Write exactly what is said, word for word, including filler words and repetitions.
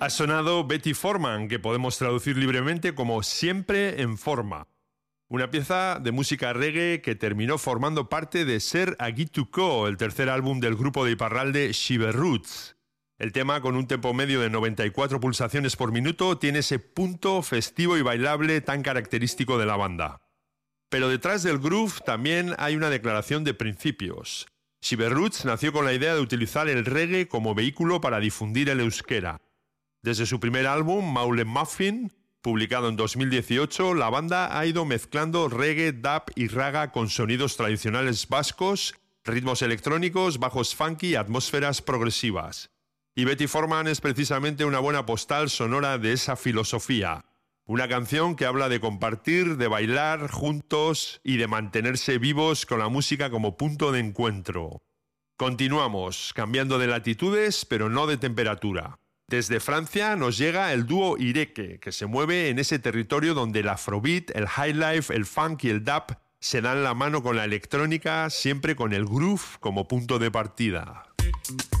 Ha sonado Betty Foreman, que podemos traducir libremente como Siempre en Forma. Una pieza de música reggae que terminó formando parte de Ser Agituko, el tercer álbum del grupo de Iparralde Shiver Roots. El tema, con un tempo medio de noventa y cuatro pulsaciones por minuto, tiene ese punto festivo y bailable tan característico de la banda. Pero detrás del groove también hay una declaración de principios. Shiver Roots nació con la idea de utilizar el reggae como vehículo para difundir el euskera. Desde su primer álbum, Maule Muffin, publicado en dos mil dieciocho, la banda ha ido mezclando reggae, dub y raga con sonidos tradicionales vascos, ritmos electrónicos, bajos funky y atmósferas progresivas. Y Betty Foreman es precisamente una buena postal sonora de esa filosofía. Una canción que habla de compartir, de bailar juntos y de mantenerse vivos con la música como punto de encuentro. Continuamos, cambiando de latitudes, pero no de temperatura. Desde Francia nos llega el dúo Ireke, que se mueve en ese territorio donde el afrobeat, el highlife, el funk y el dub se dan la mano con la electrónica, siempre con el groove como punto de partida.